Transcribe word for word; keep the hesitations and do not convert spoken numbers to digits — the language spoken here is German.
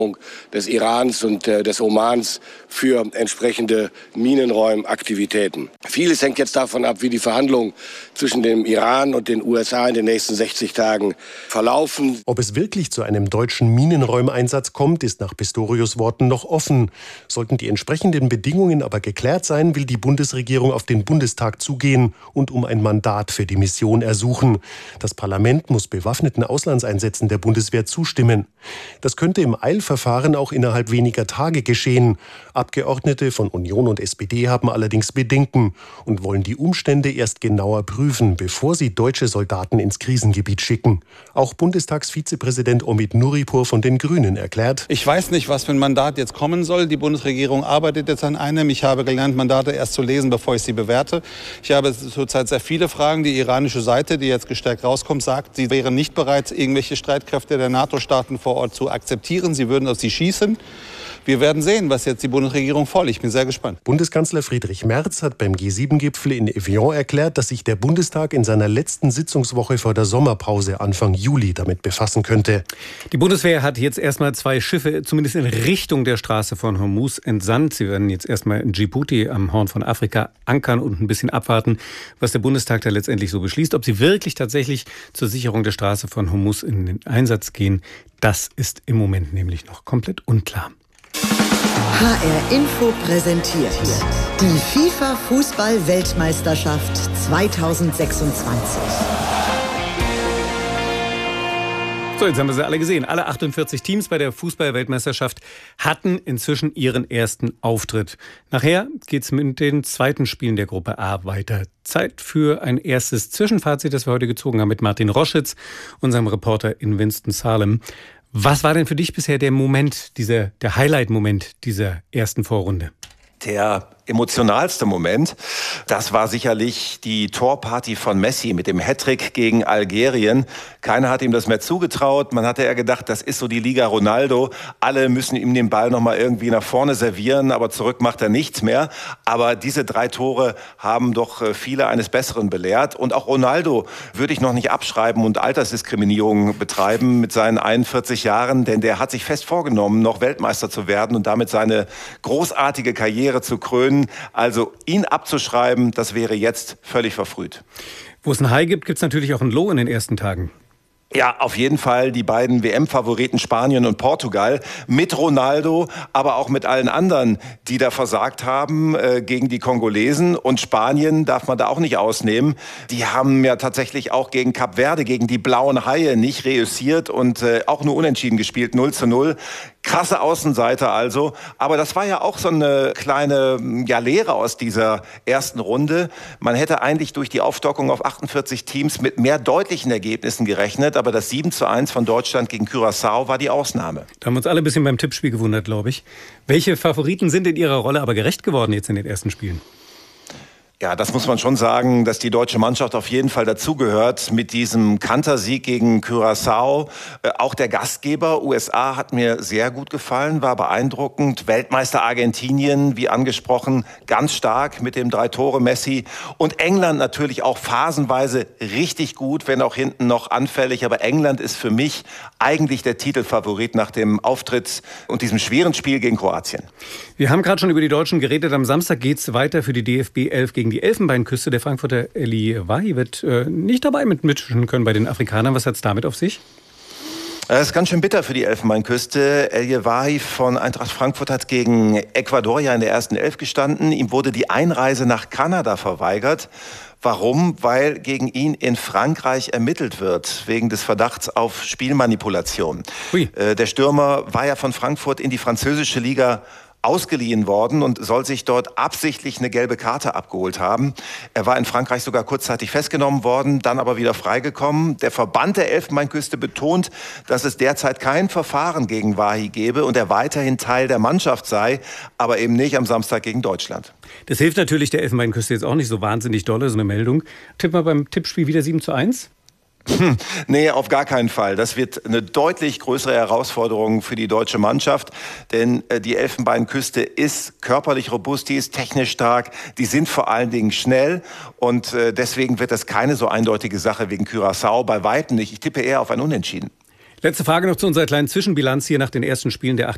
des Irans und äh, des Omans für entsprechende Minenräumaktivitäten. Vieles hängt jetzt davon ab, wie die Verhandlungen zwischen dem Iran und den U S A in den nächsten sechzig Tagen verlaufen. Ob es wirklich zu einem deutschen Minenräumeinsatz kommt, ist nach Pistorius Worten noch offen. Sollten die entsprechenden Bedingungen aber geklärt sein, will die Bundesregierung auf den Bundestag zugehen und um ein Mandat für die Mission ersuchen. Das Parlament muss bewaffneten Auslandseinsätzen der Bundeswehr zustimmen. Das könnte im Eilverfahren auch innerhalb weniger Tage geschehen. Abgeordnete von Union und S P D haben allerdings Bedenken und wollen die Umstände erst genauer prüfen, bevor sie deutsche Soldaten ins Krisengebiet schicken. Auch Bundestagsvizepräsident Omid Nuripur von den Grünen erklärt: Ich weiß nicht, was für ein Mandat jetzt kommen soll. Die Bundesregierung arbeitet jetzt an einem. Ich habe gelernt, Mandate erst zu lesen, bevor ich sie bewerte. Ich habe zurzeit sehr viele Fragen. Die iranische Seite, die jetzt gestärkt rauskommt, sagt, sie wären nicht bereit, irgendwelche Streitkräfte der NATO-Staaten vor Ort zu akzeptieren. Sie würden auf sie schießen. Wir werden sehen, was jetzt die Bundesregierung vorlegt. Ich bin sehr gespannt. Bundeskanzler Friedrich Merz hat beim G sieben Gipfel in Evian erklärt, dass sich der Bundestag in seiner letzten Sitzungswoche vor der Sommerpause Anfang Juli damit befassen könnte. Die Bundeswehr hat jetzt erstmal zwei Schiffe zumindest in Richtung der Straße von Hormuz entsandt. Sie werden jetzt erstmal in Djibouti am Horn von Afrika ankern und ein bisschen abwarten, was der Bundestag da letztendlich so beschließt. Ob sie wirklich tatsächlich zur Sicherung der Straße von Hormuz in den Einsatz gehen, das ist im Moment nämlich noch komplett unklar. H R Info präsentiert die FIFA-Fußball-Weltmeisterschaft zweitausendsechsundzwanzig. So, jetzt haben wir sie alle gesehen. Alle achtundvierzig Teams bei der Fußball-Weltmeisterschaft hatten inzwischen ihren ersten Auftritt. Nachher geht's mit den zweiten Spielen der Gruppe A weiter. Zeit für ein erstes Zwischenfazit, das wir heute gezogen haben mit Martin Roschitz, unserem Reporter in Winston-Salem. Was war denn für dich bisher der Moment, dieser, der Highlight-Moment dieser ersten Vorrunde? Der emotionalste Moment, das war sicherlich die Torparty von Messi mit dem Hattrick gegen Algerien. Keiner hat ihm das mehr zugetraut. Man hatte ja gedacht, das ist so die Liga Ronaldo. Alle müssen ihm den Ball noch mal irgendwie nach vorne servieren, aber zurück macht er nichts mehr. Aber diese drei Tore haben doch viele eines Besseren belehrt. Und auch Ronaldo würde ich noch nicht abschreiben und Altersdiskriminierung betreiben mit seinen einundvierzig Jahren, denn der hat sich fest vorgenommen, noch Weltmeister zu werden und damit seine großartige Karriere zu krönen. Also ihn abzuschreiben, das wäre jetzt völlig verfrüht. Wo es ein High gibt, gibt es natürlich auch ein Low in den ersten Tagen. Ja, auf jeden Fall die beiden W M-Favoriten Spanien und Portugal mit Ronaldo, aber auch mit allen anderen, die da versagt haben äh, gegen die Kongolesen. Und Spanien darf man da auch nicht ausnehmen. Die haben ja tatsächlich auch gegen Kap Verde, gegen die blauen Haie nicht reüssiert und äh, auch nur unentschieden gespielt, null zu null. Krasse Außenseiter also. Aber das war ja auch so eine kleine ja, Lehre aus dieser ersten Runde. Man hätte eigentlich durch die Aufstockung auf achtundvierzig Teams mit mehr deutlichen Ergebnissen gerechnet. Aber das sieben zu eins von Deutschland gegen Curaçao war die Ausnahme. Da haben wir uns alle ein bisschen beim Tippspiel gewundert, glaube ich. Welche Favoriten sind in ihrer Rolle aber gerecht geworden jetzt in den ersten Spielen? Ja, das muss man schon sagen, dass die deutsche Mannschaft auf jeden Fall dazugehört mit diesem Kantersieg gegen Curaçao. Äh, auch der Gastgeber U S A hat mir sehr gut gefallen, war beeindruckend. Weltmeister Argentinien, wie angesprochen, ganz stark mit dem Drei-Tore-Messi. Und England natürlich auch phasenweise richtig gut, wenn auch hinten noch anfällig. Aber England ist für mich eigentlich der Titelfavorit nach dem Auftritt und diesem schweren Spiel gegen Kroatien. Wir haben gerade schon über die Deutschen geredet. Am Samstag geht es weiter für die D F B elf gegen die Elfenbeinküste. Der Frankfurter El Yewahi wird äh, nicht dabei mit mitmischen können bei den Afrikanern. Was hat es damit auf sich? Das ist ganz schön bitter für die Elfenbeinküste. El Yewahi von Eintracht Frankfurt hat gegen Ecuador ja in der ersten Elf gestanden. Ihm wurde die Einreise nach Kanada verweigert. Warum? Weil gegen ihn in Frankreich ermittelt wird, wegen des Verdachts auf Spielmanipulation. Hui. Äh, der Stürmer war ja von Frankfurt in die französische Liga ausgeliehen worden und soll sich dort absichtlich eine gelbe Karte abgeholt haben. Er war in Frankreich sogar kurzzeitig festgenommen worden, dann aber wieder freigekommen. Der Verband der Elfenbeinküste betont, dass es derzeit kein Verfahren gegen Wahi gebe und er weiterhin Teil der Mannschaft sei, aber eben nicht am Samstag gegen Deutschland. Das hilft natürlich der Elfenbeinküste jetzt auch nicht so wahnsinnig dolle, so eine Meldung. Tippen wir beim Tippspiel wieder sieben zu eins? Hm, nee, auf gar keinen Fall. Das wird eine deutlich größere Herausforderung für die deutsche Mannschaft, denn äh, die Elfenbeinküste ist körperlich robust, die ist technisch stark, die sind vor allen Dingen schnell und äh, deswegen wird das keine so eindeutige Sache wegen Curaçao, bei weitem nicht. Ich tippe eher auf ein Unentschieden. Letzte Frage noch zu unserer kleinen Zwischenbilanz hier nach den ersten Spielen der